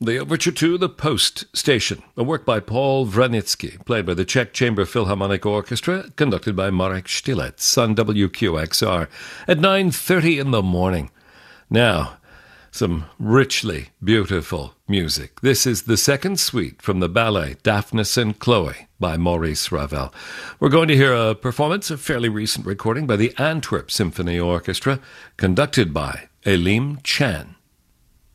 The overture to The Post Station, a work by Paul Vranitzky, played by the Czech Chamber Philharmonic Orchestra, conducted by Marek Stilec on WQXR at 9:30 in the morning. Now, some richly beautiful music. This is the second suite from the ballet Daphnis and Chloe by Maurice Ravel. We're going to hear a performance, a fairly recent recording by the Antwerp Symphony Orchestra, conducted by Elim Chan.